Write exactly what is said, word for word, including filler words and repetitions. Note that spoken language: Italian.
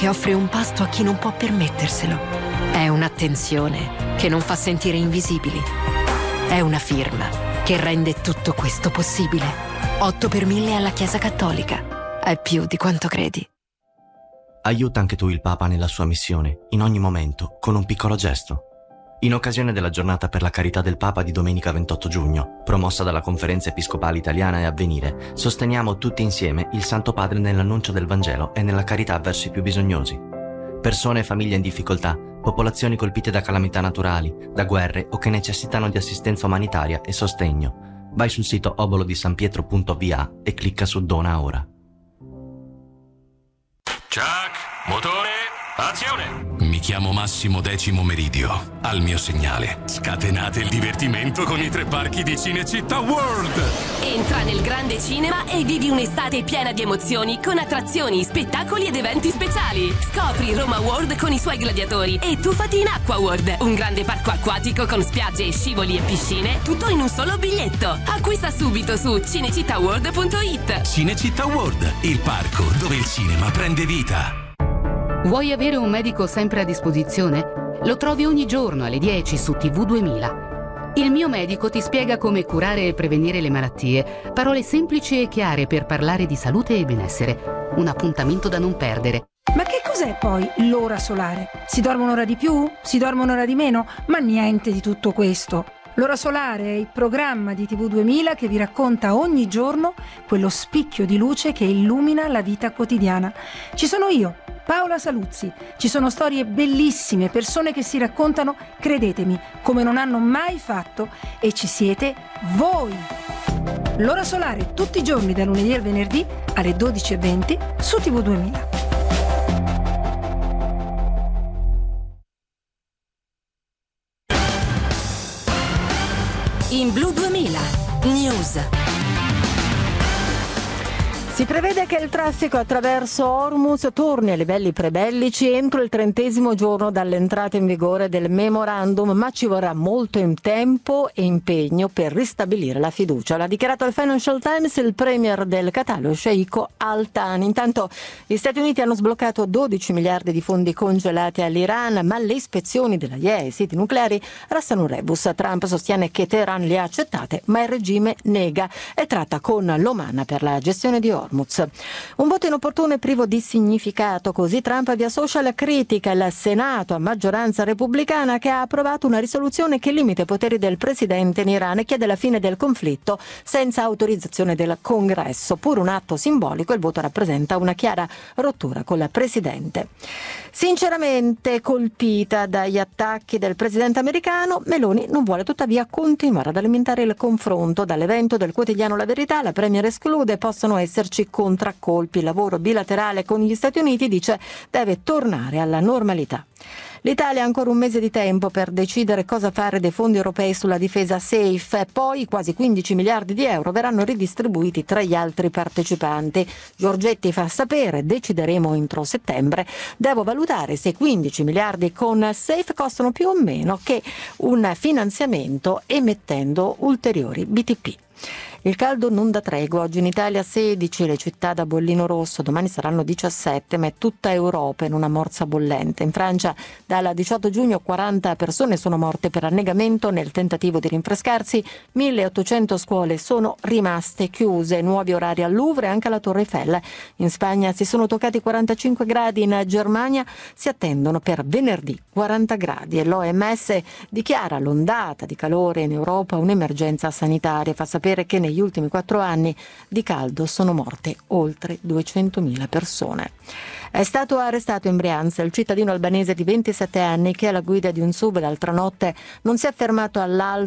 che offre un pasto a chi non può permetterselo. È un'attenzione che non fa sentire invisibili. È una firma che rende tutto questo possibile. otto per mille alla Chiesa Cattolica. È più di quanto credi. Aiuta anche tu il Papa nella sua missione, in ogni momento, con un piccolo gesto. In occasione della giornata per la carità del Papa di domenica ventotto giugno, promossa dalla Conferenza Episcopale Italiana e Avvenire, sosteniamo tutti insieme il Santo Padre nell'annuncio del Vangelo e nella carità verso i più bisognosi. Persone e famiglie in difficoltà, popolazioni colpite da calamità naturali, da guerre o che necessitano di assistenza umanitaria e sostegno. Vai sul sito obolodisanpietro punto v a e clicca su Dona ora. Chuck, motore, azione! Mi chiamo Massimo Decimo Meridio. Al mio segnale, scatenate il divertimento con i tre parchi di Cinecittà World! Entra nel grande cinema e vivi un'estate piena di emozioni con attrazioni, spettacoli ed eventi speciali. Scopri Roma World con i suoi gladiatori e tuffati in Acqua World, un grande parco acquatico con spiagge, scivoli e piscine, tutto in un solo biglietto. Acquista subito su cinecittàworld punto it. Cinecittà World, il parco dove il cinema prende vita. Vuoi avere un medico sempre a disposizione? Lo trovi ogni giorno alle dieci su T V duemila. Il mio medico ti spiega come curare e prevenire le malattie, parole semplici e chiare per parlare di salute e benessere. Un appuntamento da non perdere. Ma che cos'è poi l'ora solare? Si dorme un'ora di più? Si dorme un'ora di meno? Ma niente di tutto questo. L'ora solare è il programma di T V duemila che vi racconta ogni giorno quello spicchio di luce che illumina la vita quotidiana. Ci sono io, Paola Saluzzi. Ci sono storie bellissime, persone che si raccontano, credetemi, come non hanno mai fatto, e ci siete voi. L'ora solare tutti i giorni da lunedì al venerdì alle dodici e venti su T V duemila. In Blu duemila News. Si prevede che il traffico attraverso Hormuz torni ai livelli prebellici entro il trentesimo giorno dall'entrata in vigore del memorandum, ma ci vorrà molto tempo e impegno per ristabilire la fiducia. L'ha dichiarato al Financial Times il premier del Qatar, lo sceicco Al Thani. Intanto gli Stati Uniti hanno sbloccato dodici miliardi di fondi congelati all'Iran, ma le ispezioni della I E A ai siti nucleari restano un rebus. Trump sostiene che Teheran le ha accettate, ma il regime nega e tratta con l'Oman per la gestione di Hormuz. Un voto inopportuno e privo di significato, così Trump via social critica il Senato a maggioranza repubblicana che ha approvato una risoluzione che limita i poteri del presidente in Iran e chiede la fine del conflitto senza autorizzazione del Congresso. Pur un atto simbolico, il voto rappresenta una chiara rottura con la presidente. Sinceramente colpita dagli attacchi del presidente americano, Meloni non vuole tuttavia continuare ad alimentare il confronto. Dall'evento del quotidiano La Verità la premier esclude possano esserci contraccolpi. Il lavoro bilaterale con gli Stati Uniti, dice, deve tornare alla normalità. L'Italia ha ancora un mese di tempo per decidere cosa fare dei fondi europei sulla difesa SAFE, poi quasi quindici miliardi di euro verranno ridistribuiti tra gli altri partecipanti. Giorgetti fa sapere, decideremo entro settembre, devo valutare se quindici miliardi con SAFE costano più o meno che un finanziamento emettendo ulteriori B T P. Il caldo non dà tregua, oggi in Italia sedici le città da bollino rosso, domani saranno diciassette, ma è tutta Europa in una morsa bollente. In Francia dal diciotto giugno quaranta persone sono morte per annegamento nel tentativo di rinfrescarsi, milleottocento scuole sono rimaste chiuse, nuovi orari al Louvre e anche alla Torre Eiffel. In Spagna si sono toccati quarantacinque gradi, in Germania si attendono per venerdì quaranta gradi e l'O M S dichiara l'ondata di calore in Europa un'emergenza sanitaria, fa sapere che nei negli ultimi quattro anni di caldo sono morte oltre duecentomila persone. È stato arrestato in Brianza il cittadino albanese di ventisette anni che alla guida di un S U V l'altra notte non si è fermato all'alto